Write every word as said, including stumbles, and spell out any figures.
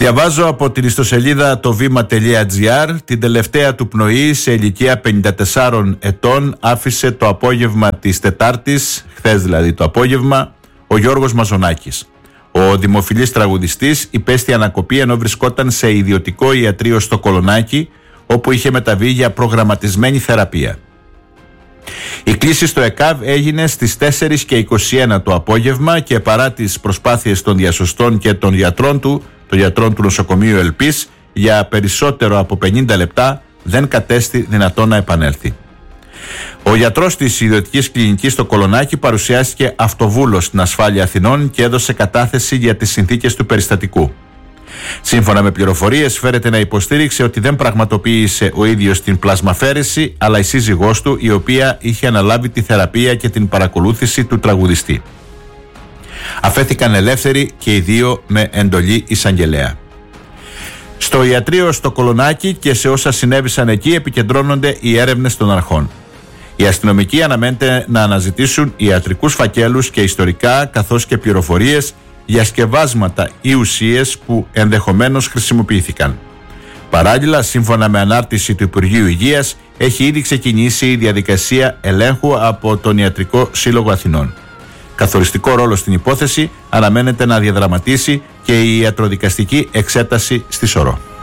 Διαβάζω από την ιστοσελίδα το βήμα τελεία τζι άρ. Την τελευταία του πνοή σε ηλικία πενήντα τεσσάρων ετών άφησε το απόγευμα της Τετάρτης, χθες δηλαδή το απόγευμα, ο Γιώργος Μαζονάκης. Ο δημοφιλής τραγουδιστής υπέστη ανακοπή ενώ βρισκόταν σε ιδιωτικό ιατρείο στο Κολονάκι, όπου είχε μεταβεί για προγραμματισμένη θεραπεία. Η κλήση στο ΕΚΑΒ έγινε στις τέσσερις και είκοσι ένα το απόγευμα και παρά τις προσπάθειες των διασωστών και των γιατρών του, των γιατρών του νοσοκομείου Ελπής, για περισσότερο από πενήντα λεπτά δεν κατέστη δυνατό να επανέλθει. Ο γιατρός της ιδιωτικής κλινικής στο Κολονάκι παρουσιάστηκε αυτοβούλος στην ασφάλεια Αθηνών και έδωσε κατάθεση για τις συνθήκες του περιστατικού. Σύμφωνα με πληροφορίες, φέρεται να υποστήριξε ότι δεν πραγματοποίησε ο ίδιος την πλασμαφέρεση, αλλά η σύζυγός του, η οποία είχε αναλάβει τη θεραπεία και την παρακολούθηση του τραγουδιστή. Αφέθηκαν ελεύθεροι και οι δύο με εντολή εισαγγελέα. Στο ιατρείο στο Κολονάκι και σε όσα συνέβησαν εκεί επικεντρώνονται οι έρευνες των αρχών. Οι αστυνομικοί αναμένεται να αναζητήσουν ιατρικούς φακέλους και ιστορικά, καθώς και πληροφορίες για σκευάσματα ή ουσίες που ενδεχομένως χρησιμοποιήθηκαν. Παράλληλα, σύμφωνα με ανάρτηση του Υπουργείου Υγείας, έχει ήδη ξεκινήσει η διαδικασία ελέγχου από τον Ιατρικό Σύλλογο Αθηνών. Καθοριστικό ρόλο στην υπόθεση αναμένεται να διαδραματίσει και η ιατροδικαστική εξέταση στη Σωρό.